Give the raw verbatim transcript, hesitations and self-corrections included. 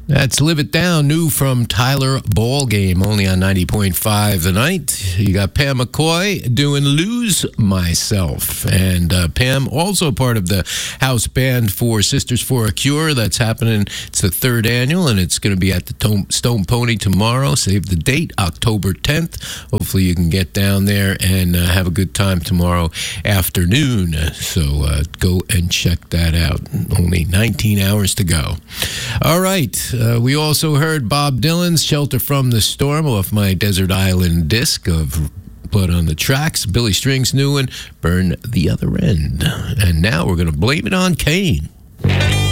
That's Live It Down, new from Tyler Ballgame, only on ninety point five the night. You got Pam McCoy doing Lose Myself. And uh, Pam, also part of the house band for Sisters for a Cure. That's happening. It's the third annual, and it's going to be at the Tom- Stone Pony tomorrow. Save the date, October tenth. Hopefully you can get down there and uh, have a good time tomorrow afternoon. So uh, go and check that out. Only nineteen hours to go. All right. Uh, we also heard Bob Dylan's Shelter from the Storm off my Desert Island disc of Blood on the Tracks. Billy String's new one, Burn the Other End. And now we're going to blame it on Kane.